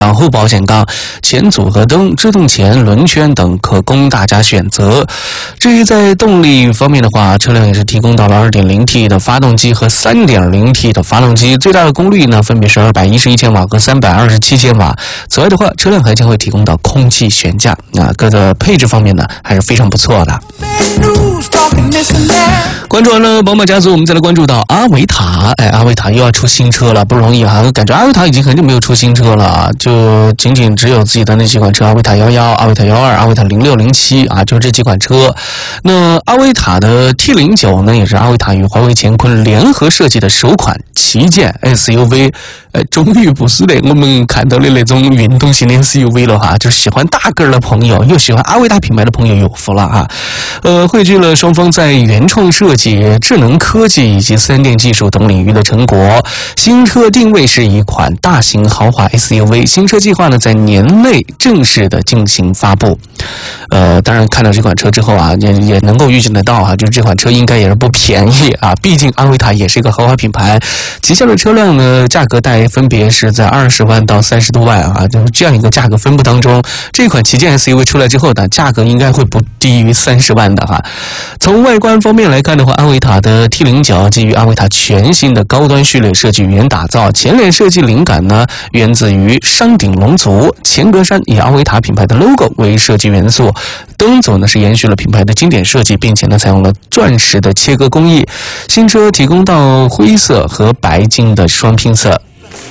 杠、后保险杠、前组合灯、制动前、轮圈等可供大家选择。至于在动力方面的话，车辆也是提供到了 2.0T 的发动机和 3.0T 的发动机，最大的功率呢分别是211千瓦和327千瓦。此外的话，车辆还将会提供到空气悬架，各个配置方面呢还是非常不错的。关注完了宝马家族，我们再来关注到阿维塔。阿维塔又要出新车了，不容易啊！感觉阿维塔已经很久没有出新车了，就仅只有自己的那几款车，阿维塔11、阿维塔12、阿维塔06、07啊，就这几款车。那阿维塔的 T09 呢，也是阿维塔与华为乾坤联合设计的首款旗舰 SUV。终于不是的，我们看到的那种运动型的 SUV 了哈，就是喜欢大个儿的朋友，又喜欢阿维塔品牌的朋友有福了哈。汇聚了双方在原创设计、智能科技以及3电技术等领域的成果。新车定位是一款大型豪华 SUV， 新车计划呢在年内正式的进行发布。当然看到这款车之后啊，也能够预见得到啊，就是这款车应该也是不便宜啊，毕竟阿维塔也是一个豪华品牌，旗下的车辆呢价格带分别是在20万到30多万啊，就是这样一个价格分布当中，这款旗舰 SUV 出来之后呢，价格应该会不低于30万的哈。从外观方面来看的话，阿维塔的 T09 基于阿维塔全新的高端序列设计语言打造，前脸设计灵感呢源自于商鼎龙族，前格栅以阿维塔品牌的 logo 为设计元素，灯组呢是延续了品牌的经典设计，并且呢采用了钻石的切割工艺。新车提供到灰色和白金的双拼色。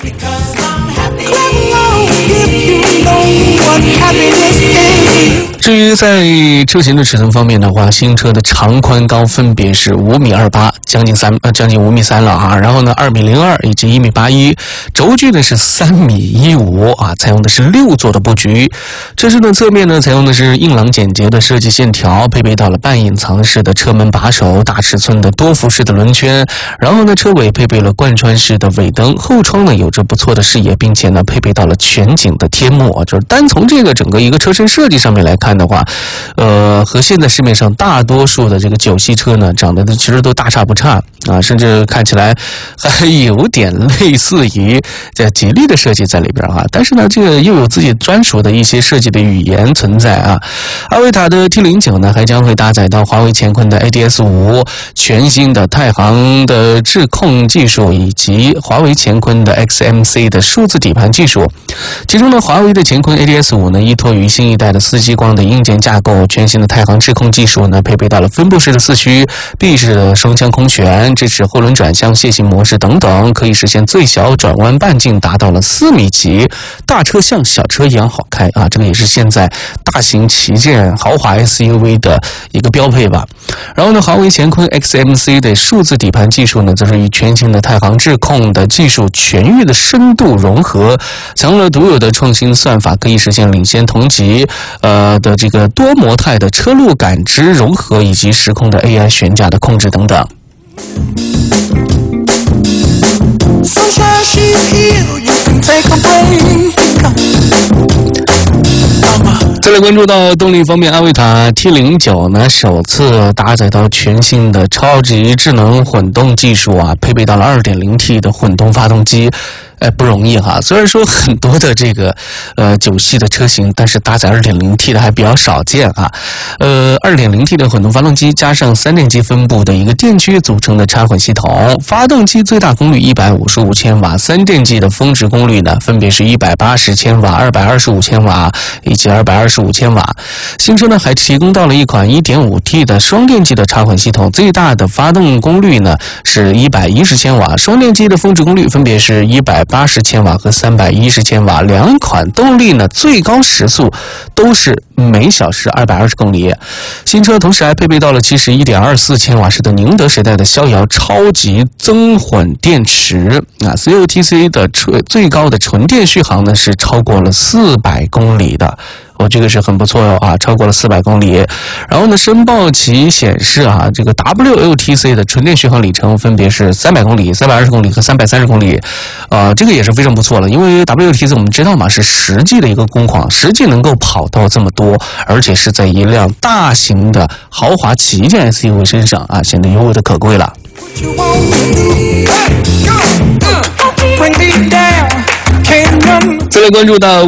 至于在车型的尺寸方面的话，新车的长宽高分别是5.28米，将近5.3米了啊。然后呢2.02米以及1.81米，轴距呢是3.15米啊，采用的是6座的布局。车身的侧面呢采用的是硬朗简洁的设计线条，配备到了半隐藏式的车门把手、大尺寸的多辐式的轮圈。然后呢车尾配备了贯穿式的尾灯，后窗呢有着不错的视野，并且呢配备到了全景的天幕啊。就是单从这个整个一个车身设计上面来看的话，和现在市面上大多数的这个9系车呢，长得其实都大差不差啊，甚至看起来还有点类似于这吉利的设计在里边啊。但是呢，这个又有自己专属的一些设计的语言存在啊。阿维塔的 T09 呢，还将会搭载到华为乾坤的 ADS5、全新的太行的智控技术，以及华为乾坤的 XMC 的数字底盘技术。其中呢，华为的乾坤 ADS5 呢，依托于新一代的4激光的硬件架构，全新的太行智控技术呢，配备到了分布式的4驱、闭式的双腔空悬，支持后轮转向、楔形模式等等，可以实现最小转弯半径达到了4米级，大车像小车一样好开啊！这个也是现在大型旗舰豪华 SUV 的一个标配吧。然后呢，华为乾坤 XMC 的数字底盘技术呢，则是与全新的太行智控的技术全域的深度融合，采用了独有的创新算法，可以实现领先同级的这个多模态的车路感知融合，以及时空的 AI 悬架的控制等等。再来关注到动力方面，阿维塔 T09 呢首次搭载到全新的超级智能混动技术啊，配备到了 2.0T 的混动发动机。不容易哈，虽然说很多的这个9系的车型，但是搭载 2.0T 的还比较少见啊。2.0T 的混动发动机加上3电机分布的一个电驱组成的插混系统，发动机最大功率155千瓦，3电机的峰值功率呢分别是180千瓦、225千瓦以及225千瓦。新车呢还提供到了一款 1.5T 的双电机的插混系统，最大的发动功率呢是110千瓦，双电机的峰值功率分别是180千瓦和310千瓦，两款动力呢最高时速都是每小时220公里。新车同时还配备到了71.24千瓦时的宁德时代的逍遥超级增混电池啊 ，COTC 的最高的纯电续航呢是超过了400公里的。这个是很不错啊，超过了400公里。然后呢，申报其显示啊，这个 WLTC 的纯电续航里程分别是300公里、320公里和330公里，这个也是非常不错了。因为 WLTC 我们知道嘛，是实际的一个工况，实际能够跑到这么多，而且是在一辆大型的豪华旗舰 SUV 身上啊，显得尤为的可贵了。再来关注到